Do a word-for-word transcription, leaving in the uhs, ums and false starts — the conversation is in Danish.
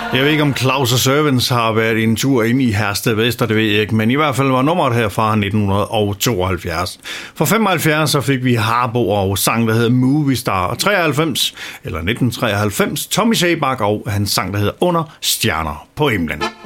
Jeg ved ikke, om Claus og Servants har været en tur ind i Hersted Vester, det ved jeg ikke, men i hvert fald var nummeret her fra nitten tooghalvfjerds. For femoghalvfjerds så fik vi Harbo og sang, der hedder Movie Star, og treoghalvfems, eller nitten treoghalvfems, Tommy Seebach og hans sang, der hedder Under Stjerner på Himlen.